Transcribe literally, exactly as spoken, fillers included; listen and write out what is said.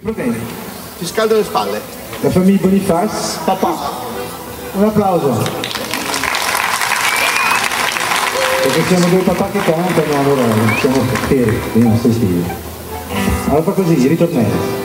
Fratelli. Ti scaldo le spalle. La famiglia Bonifaz. Papà. Un applauso. Perché siamo due papà che cantano, allora siamo fieri dei nostri figli. Allora fa così, ritornello.